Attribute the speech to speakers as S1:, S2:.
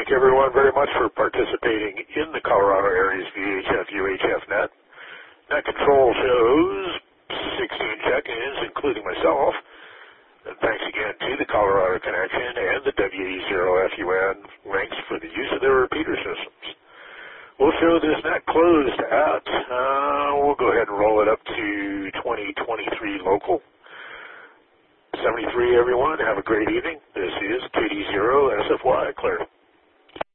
S1: thank everyone very much for participating in the Colorado Area's VHF UHF net. Net control shows 16 check-ins, including myself. And thanks again to the Colorado Connection and the WE0FUN links for the use of their repeater systems. We'll show this net closed at, we'll go ahead and roll it up to 2023 local. 73, everyone. Have a great evening. This is KD0SFY, Claire.